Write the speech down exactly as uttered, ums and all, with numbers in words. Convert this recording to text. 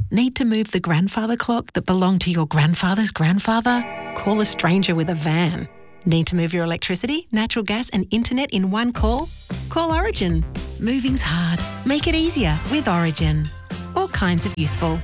Need to move the grandfather clock that belonged to your grandfather's grandfather? Call a stranger with a van. Need to move your electricity, natural gas and internet in one call? Call Origin. Moving's hard. Make it easier with Origin. All kinds of useful.